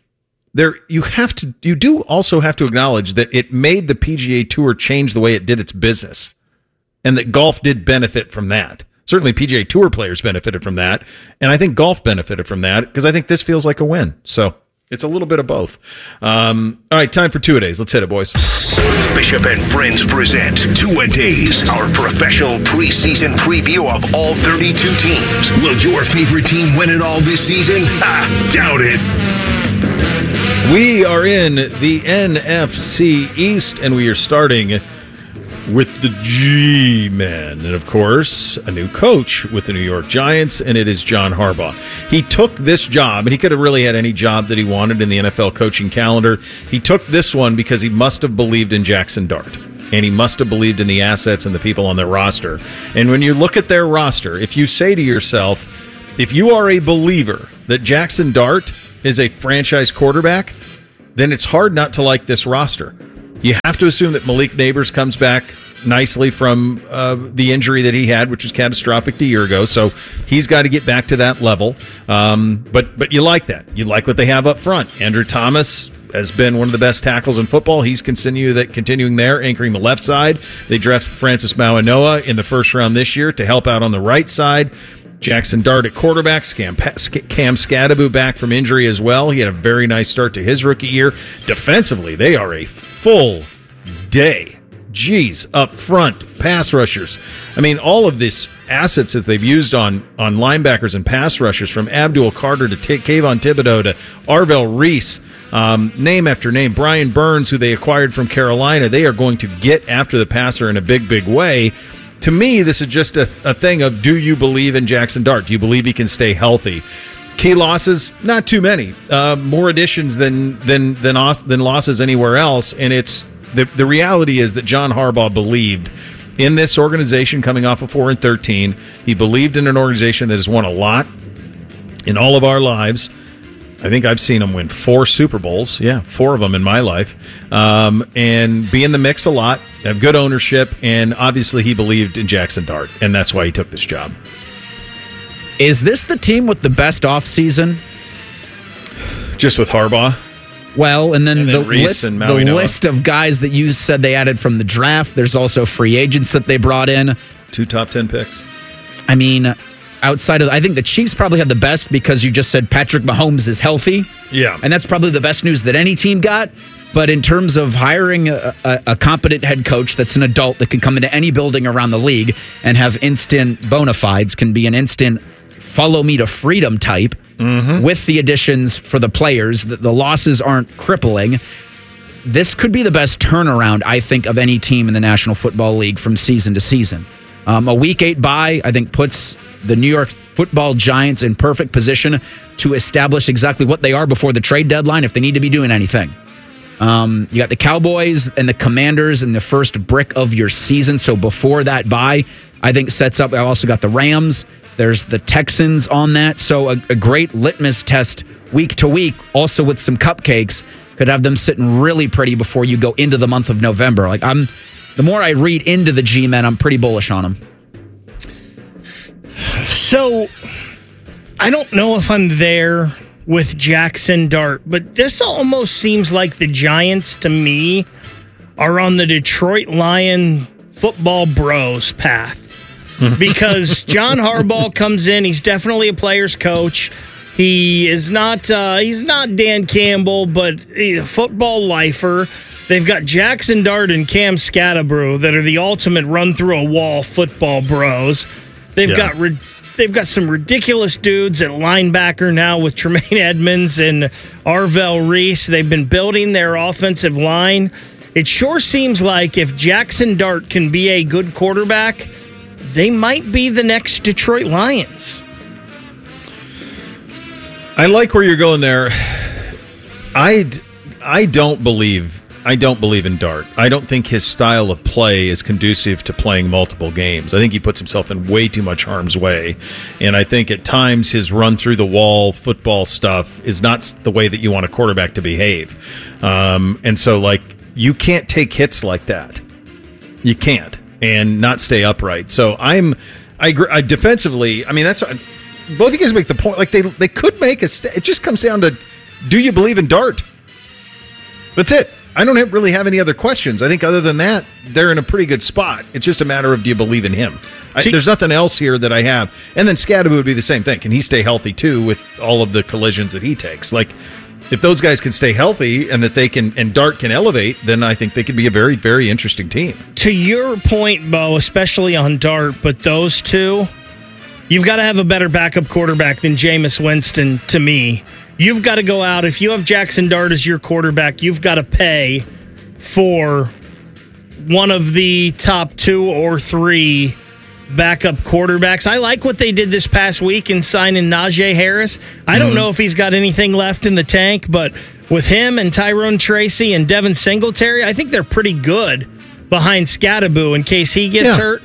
you do also have to acknowledge that it made the PGA Tour change the way it did its business, and that golf did benefit from that. Certainly PGA Tour players benefited from that, and I think golf benefited from that because I think this feels like a win. So it's a little bit of both. All right, time for two-a-days. Let's hit it, boys. Bishop and Friends present Two-A-Days, our professional preseason preview of all 32 teams. Will your favorite team win it all this season? Doubt it. We are in the NFC East, and we are starting with the G-Men. And, of course, a new coach with the New York Giants, and it is John Harbaugh. He took this job, and he could have really had any job that he wanted in the NFL coaching calendar. He took this one because he must have believed in Jackson Dart, and he must have believed in the assets and the people on their roster. And when you look at their roster, if you say to yourself, if you are a believer that Jackson Dart is a franchise quarterback, then it's hard not to like this roster. You have to assume that Malik Neighbors comes back nicely from the injury that he had, which was catastrophic a year ago. So he's got to get back to that level. But you like that. You like what they have up front. Andrew Thomas has been one of the best tackles in football. He's continuing there, anchoring the left side. They draft Francis Mauanoa in the first round this year to help out on the right side. Jackson Dart at quarterback, Cam Scadaboo back from injury as well. He had a very nice start to his rookie year. Defensively, they are a full day. Jeez, up front, pass rushers. I mean, all of these assets that they've used on linebackers and pass rushers, from Abdul Carter to Kayvon Thibodeau to Arvell Reese, name after name. Brian Burns, who they acquired from Carolina, they are going to get after the passer in a big, big way. To me, this is just a thing of, do you believe in Jackson Dart? Do you believe he can stay healthy? Key losses, not too many. More additions than losses anywhere else. And it's the reality is that John Harbaugh believed in this organization coming off of 4-13. He believed in an organization that has won a lot in all of our lives. I think I've seen him win 4 Super Bowls. Yeah, 4 of them in my life. And be in the mix a lot, have good ownership, and obviously he believed in Jackson Dart, and that's why he took this job. Is this the team with the best offseason? Just with Harbaugh? Well, and then the list of guys that you said they added from the draft. There's also free agents that they brought in. 2 top 10 picks. I mean, outside of, I think the Chiefs probably had the best because you just said Patrick Mahomes is healthy. Yeah. And that's probably the best news that any team got. But in terms of hiring a competent head coach that's an adult that can come into any building around the league and have instant bona fides, can be an instant follow me to freedom type, with the additions for the players, the losses aren't crippling. This could be the best turnaround, I think, of any team in the National Football League from season to season. A Week 8 bye, I think, puts the New York Football Giants in perfect position to establish exactly what they are before the trade deadline if they need to be doing anything. You got the Cowboys and the Commanders in the first brick of your season, so before that bye, I think sets up. I've also got the Rams. There's the Texans on that, so a great litmus test week to week, also with some cupcakes, could have them sitting really pretty before you go into the month of November. The more I read into the G-Men, I'm pretty bullish on them. So, I don't know if I'm there with Jackson Dart, but this almost seems like the Giants, to me, are on the Detroit Lion football bros path. Because John Harbaugh comes in, he's definitely a player's coach. He is not he's not Dan Campbell, but he's a football lifer. They've got Jackson Dart and Cam Scadaboo that are the ultimate run-through-a-wall football bros. They've got some ridiculous dudes at linebacker now with Tremaine Edmonds and Arvell Reese. They've been building their offensive line. It sure seems like if Jackson Dart can be a good quarterback, they might be the next Detroit Lions. I like where you're going there. I don't believe in Dart. I don't think his style of play is conducive to playing multiple games. I think he puts himself in way too much harm's way. And I think at times his run-through-the-wall football stuff is not the way that you want a quarterback to behave. And so, you can't take hits like that. You can't. And not stay upright. So I I agree. Defensively, I mean, that's both of you guys make the point. Like they could make it just comes down to, do you believe in Dart? That's it. I don't really have any other questions. I think other than that, they're in a pretty good spot. It's just a matter of, do you believe in him? There's nothing else here that I have. And then Scadaboo would be the same thing. Can he stay healthy too with all of the collisions that he takes? Like, if those guys can stay healthy and that they can, and Dart can elevate, then I think they could be a very, very interesting team. To your point, Bo, especially on Dart, but those two, you've got to have a better backup quarterback than Jameis Winston, to me. You've got to go out. If you have Jackson Dart as your quarterback, you've got to pay for one of the top 2 or 3 backup quarterbacks. I like what they did this past week in signing Najee Harris. I don't know if he's got anything left in the tank, but with him and Tyrone Tracy and Devin Singletary, I think they're pretty good behind Scadaboo in case he gets hurt.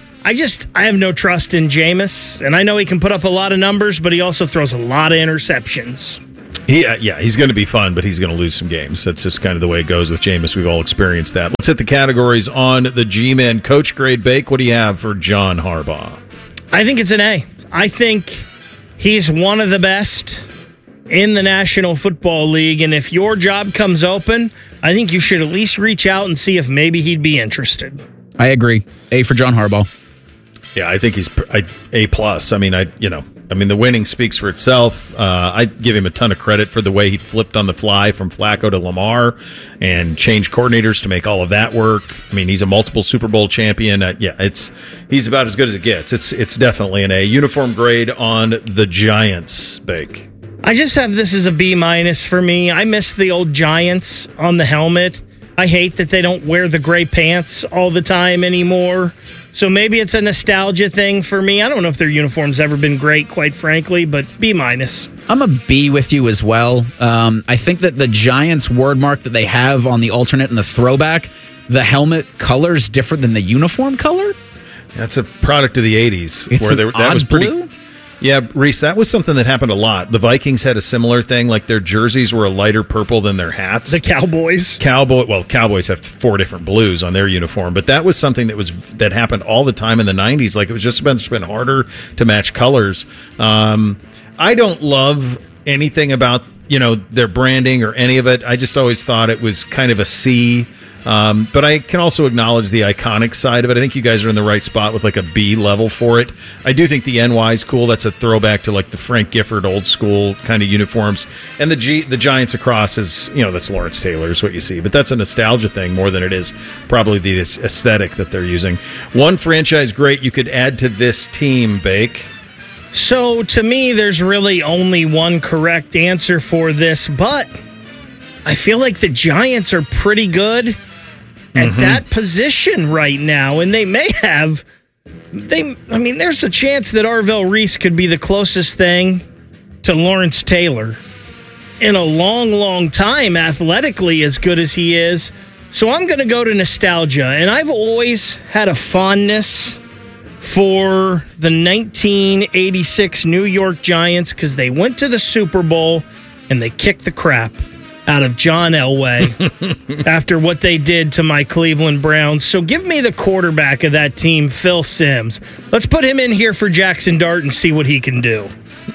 I have no trust in Jameis, and I know he can put up a lot of numbers, but he also throws a lot of interceptions. He's going to be fun, but he's going to lose some games. That's just kind of the way it goes with Jameis. We've all experienced that. Let's hit the categories on the G-Men. Coach Grade Bake, what do you have for John Harbaugh? I think it's an A. I think he's one of the best in the National Football League, and if your job comes open, I think you should at least reach out and see if maybe he'd be interested. I agree. A for John Harbaugh. Yeah, I think he's A+. I mean, the winning speaks for itself. I give him a ton of credit for the way he flipped on the fly from Flacco to Lamar and changed coordinators to make all of that work. I mean, he's a multiple Super Bowl champion. He's about as good as it gets. It's definitely an A. Uniform grade on the Giants, Bake. I just have this as a B- for me. I miss the old Giants on the helmet. I hate that they don't wear the gray pants all the time anymore. So maybe it's a nostalgia thing for me. I don't know if their uniform's ever been great, quite frankly, but B-. I'm a B with you as well. I think that the Giants word mark that they have on the alternate and the throwback, the helmet color's different than the uniform color. That's a product of the 80s. It's that was pretty blue? Yeah, Reese, that was something that happened a lot. The Vikings had a similar thing, like their jerseys were a lighter purple than their hats. The Cowboys? Cowboys have 4 different blues on their uniform, but that was something that happened all the time in the 90s. Like, it was just been harder to match colors. I don't love anything about, their branding or any of it. I just always thought it was kind of a C. But I can also acknowledge the iconic side of it. I think you guys are in the right spot with like a B level for it. I do think the NY is cool. That's a throwback to like the Frank Gifford old school kind of uniforms. And the Giants across is, that's Lawrence Taylor is what you see. But that's a nostalgia thing more than it is probably the aesthetic that they're using. One franchise great you could add to this team, Bake. So to me, there's really only one correct answer for this, but I feel like the Giants are pretty good at that position right now, and they may have there's a chance that Arvell Reese could be the closest thing to Lawrence Taylor in a long, long time, athletically as good as he is. So I'm going to go to nostalgia, and I've always had a fondness for the 1986 New York Giants because they went to the Super Bowl and they kicked the crap out of John Elway after what they did to my Cleveland Browns. So give me the quarterback of that team, Phil Simms. Let's put him in here for Jackson Dart and see what he can do.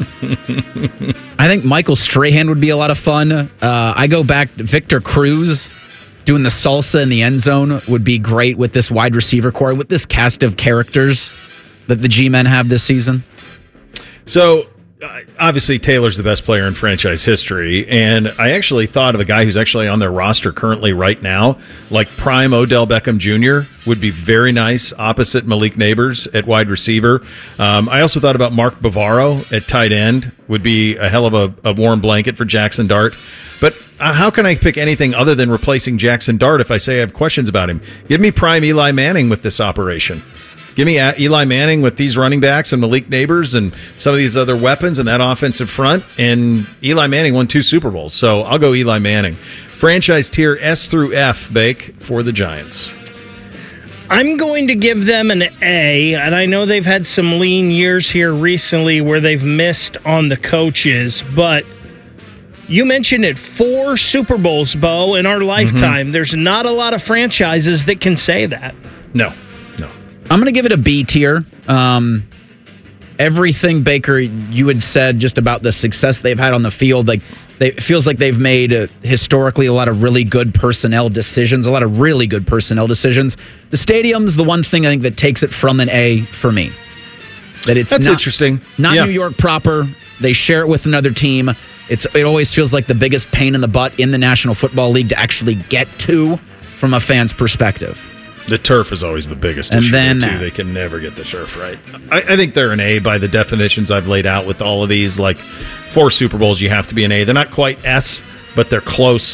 I think Michael Strahan would be a lot of fun. I go back, Victor Cruz doing the salsa in the end zone would be great with this wide receiver core, with this cast of characters that the G-Men have this season. So, obviously, Taylor's the best player in franchise history, and I actually thought of a guy who's actually on their roster currently right now, like prime Odell Beckham Jr. would be very nice opposite Malik Neighbors at wide receiver. I also thought about Mark Bavaro at tight end would be a hell of a warm blanket for Jackson Dart. But how can I pick anything other than replacing Jackson Dart if I say I have questions about him? Give me prime Eli Manning with this operation. Give me Eli Manning with these running backs and Malik Neighbors and some of these other weapons and that offensive front. And Eli Manning won 2 Super Bowls. So I'll go Eli Manning. Franchise tier S through F, Bake, for the Giants. I'm going to give them an A, and I know they've had some lean years here recently where they've missed on the coaches, but you mentioned it, 4 Super Bowls, Bo, in our lifetime. There's not a lot of franchises that can say that. No. I'm going to give it a B tier. Everything, Baker, you had said just about the success they've had on the field, like it feels like they've made historically a lot of really good personnel decisions, The stadium's the one thing I think that takes it from an A for me. That's interesting. Not New York proper. They share it with another team. It always feels like the biggest pain in the butt in the National Football League to actually get to from a fan's perspective. The turf is always the biggest issue, too. They can never get the turf right. I think they're an A by the definitions I've laid out with all of these. Like 4 Super Bowls, you have to be an A. They're not quite S, but they're close.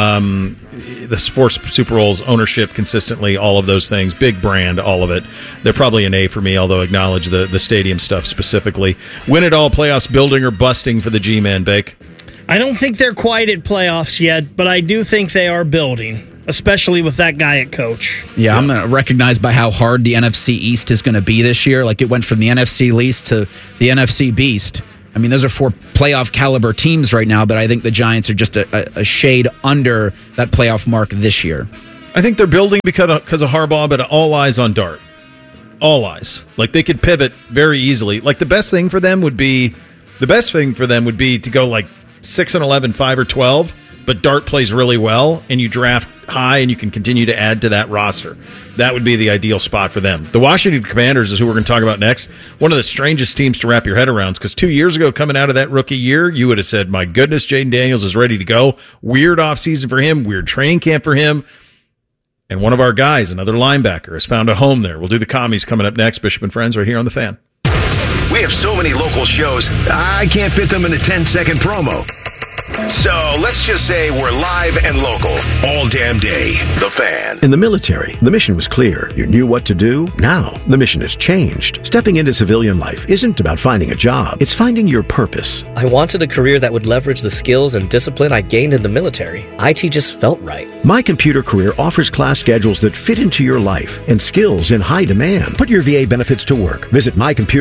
The 4 Super Bowls, ownership consistently, all of those things, big brand, all of it. They're probably an A for me, although I acknowledge the stadium stuff specifically. Win it all, playoffs, building or busting for the G-Man, Bake? I don't think they're quite at playoffs yet, but I do think they are building, especially with that guy at coach. Yeah, I'm recognized by how hard the NFC East is going to be this year. Like, it went from the NFC Least to the NFC Beast. I mean, those are 4 playoff caliber teams right now, but I think the Giants are just a shade under that playoff mark this year. I think they're building because of Harbaugh, but all eyes on Dart. All eyes. Like, they could pivot very easily. Like, the best thing for them would be to go like 6-11, 5 or 12. But Dart plays really well, and you draft high, and you can continue to add to that roster. That would be the ideal spot for them. The Washington Commanders is who we're going to talk about next. One of the strangest teams to wrap your head around, because 2 years ago, coming out of that rookie year, you would have said, my goodness, Jaden Daniels is ready to go. Weird offseason for him, weird training camp for him. And one of our guys, another linebacker, has found a home there. We'll do the commies coming up next. Bishop and Friends right here on The Fan. We have so many local shows, I can't fit them in a 10-second promo. So let's just say we're live and local all damn day. The Fan. In the military, the mission was clear. You knew what to do. Now, the mission has changed. Stepping into civilian life isn't about finding a job. It's finding your purpose. I wanted a career that would leverage the skills and discipline I gained in the military. IT just felt right. My Computer Career offers class schedules that fit into your life and skills in high demand. Put your VA benefits to work. Visit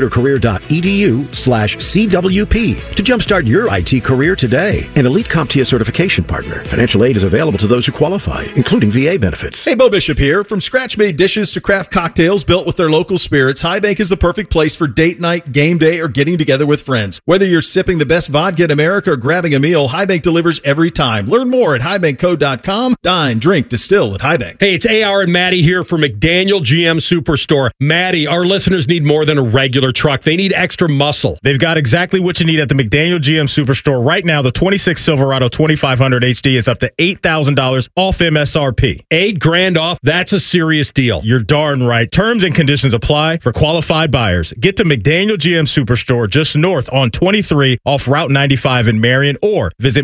mycomputercareer.edu/CWP to jumpstart your IT career today. An elite CompTIA certification partner. Financial aid is available to those who qualify, including VA benefits. Hey, Bo Bishop here. From scratch-made dishes to craft cocktails built with their local spirits, High Bank is the perfect place for date night, game day, or getting together with friends. Whether you're sipping the best vodka in America or grabbing a meal, High Bank delivers every time. Learn more at highbankco.com. Dine, drink, distill at High Bank. Hey, it's AR and Maddie here for McDaniel GM Superstore. Maddie, our listeners need more than a regular truck. They need extra muscle. They've got exactly what you need at the McDaniel GM Superstore. Right now, the 26 Silverado 2500 HD is up to $8,000 off MSRP. $8,000 off? That's a serious deal. You're darn right. Terms and conditions apply for qualified buyers. Get to McDaniel GM Superstore just north on 23 off Route 95 in Marion, or visit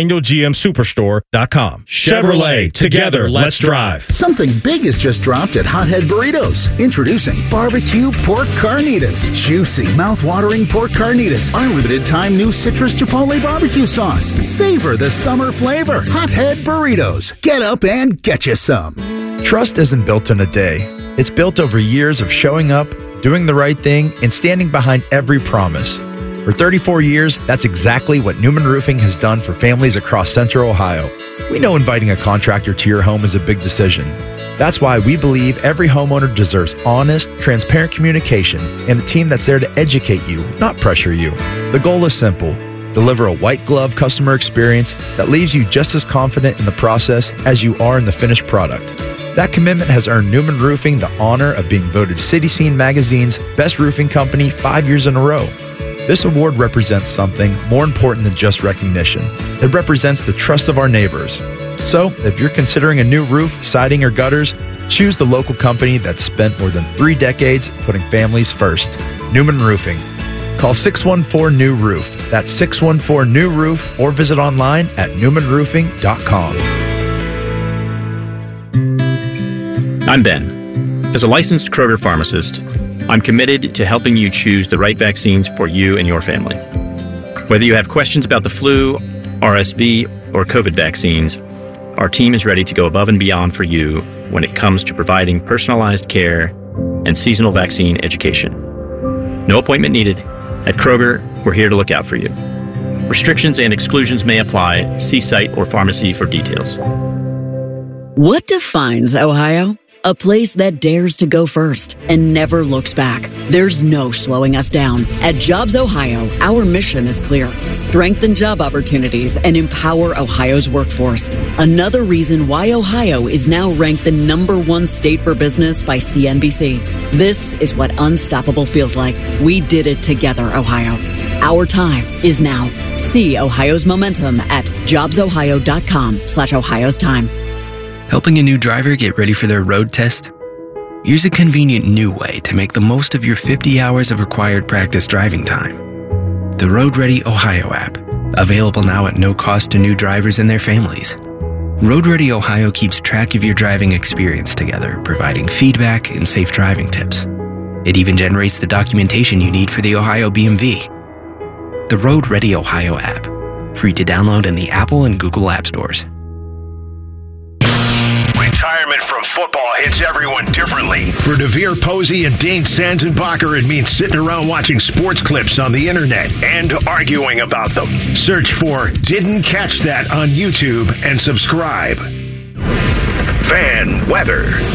McDanielGMSuperstore.com. Chevrolet, together, let's drive. Something big has just dropped at Hothead Burritos. Introducing barbecue pork carnitas. Juicy, mouth-watering pork carnitas. Our limited-time new citrus chipotle barbecue sauce. Savor the summer flavor. Hothead Burritos. Get up and get you some. Trust isn't built in a day. It's built over years of showing up, doing the right thing, and standing behind every promise. For 34 years, that's exactly what Newman Roofing has done for families across Central Ohio. We know inviting a contractor to your home is a big decision. That's why we believe every homeowner deserves honest, transparent communication and a team that's there to educate you, not pressure you. The goal is simple. Deliver a white-glove customer experience that leaves you just as confident in the process as you are in the finished product. That commitment has earned Newman Roofing the honor of being voted City Scene Magazine's Best Roofing Company 5 years in a row. This award represents something more important than just recognition. It represents the trust of our neighbors. So, if you're considering a new roof, siding, or gutters, choose the local company that's spent more than 3 decades putting families first. Newman Roofing. Call 614-NEW-ROOF. That's 614-NEW-ROOF, or visit online at newmanroofing.com. I'm Ben. As a licensed Kroger pharmacist, I'm committed to helping you choose the right vaccines for you and your family. Whether you have questions about the flu, RSV, or COVID vaccines, our team is ready to go above and beyond for you when it comes to providing personalized care and seasonal vaccine education. No appointment needed. At Kroger, we're here to look out for you. Restrictions and exclusions may apply. See site or pharmacy for details. What defines Ohio? a place that dares to go first and never looks back. There's no slowing us down. At Jobs Ohio, our mission is clear. Strengthen job opportunities and empower Ohio's workforce. Another reason why Ohio is now ranked the #1 state for business by CNBC. This is what unstoppable feels like. We did it together, Ohio. Our time is now. See Ohio's momentum at jobsohio.com/Ohio's time. Helping a new driver get ready for their road test? Here's a convenient new way to make the most of your 50 hours of required practice driving time. The Road Ready Ohio app, available now at no cost to new drivers and their families. Road Ready Ohio keeps track of your driving experience together, providing feedback and safe driving tips. It even generates the documentation you need for the Ohio BMV. The Road Ready Ohio app, free to download in the Apple and Google App Stores. Retirement from football hits everyone differently. For Devere Posey and Dane Sanzenbacher, it means sitting around watching sports clips on the internet and arguing about them. Search for Didn't Catch That on YouTube and subscribe. Fan weather.